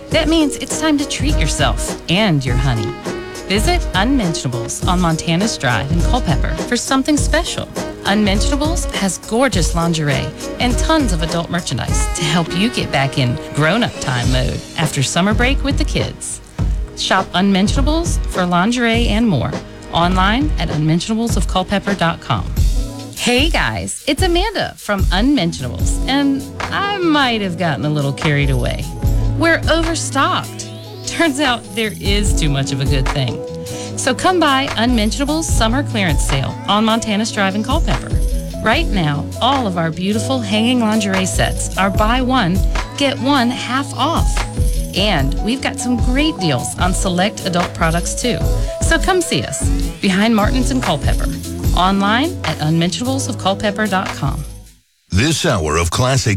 That means it's time to treat yourself and your honey. Visit Unmentionables on Montana's Drive in Culpeper for something special. Unmentionables has gorgeous lingerie and tons of adult merchandise to help you get back in grown-up time mode after summer break with the kids. Shop Unmentionables for lingerie and more online at unmentionablesofculpeper.com. Hey guys, it's Amanda from Unmentionables, and I might have gotten a little carried away. We're overstocked. Turns out there is too much of a good thing. So come by Unmentionables Summer Clearance Sale on Montana's Drive in Culpeper. Right now, all of our beautiful hanging lingerie sets are buy one, get one half off. And we've got some great deals on select adult products too. So come see us behind Martin's in Culpeper. Online at unmentionablesofculpeper.com. This hour of classic